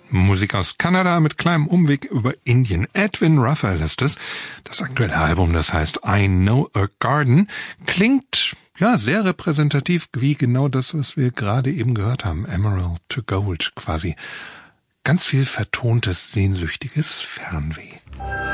Musik aus Kanada mit kleinem Umweg über Indien. Edwin Raphael ist es. Das aktuelle Album, das heißt I Know a Garden, klingt ja sehr repräsentativ wie genau das, was wir gerade eben gehört haben. Emerald to Gold quasi. Ganz viel vertontes, sehnsüchtiges Fernweh.